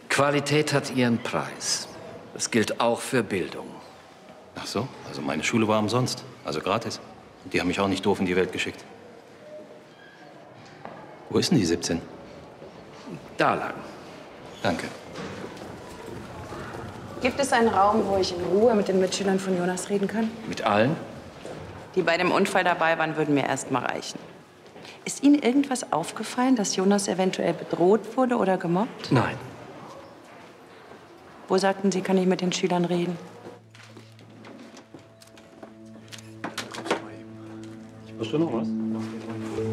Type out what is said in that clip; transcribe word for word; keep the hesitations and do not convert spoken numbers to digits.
Qualität hat ihren Preis. Das gilt auch für Bildung. Ach so, also meine Schule war umsonst, also gratis. Und die haben mich auch nicht doof in die Welt geschickt. Wo ist denn die siebzehn? Da lang. Danke. Gibt es einen Raum, wo ich in Ruhe mit den Mitschülern von Jonas reden kann? Mit allen? Die bei dem Unfall dabei waren, würden mir erst mal reichen. Ist Ihnen irgendwas aufgefallen, dass Jonas eventuell bedroht wurde oder gemobbt? Nein. Wo sagten Sie, kann ich mit den Schülern reden? Hast du noch was?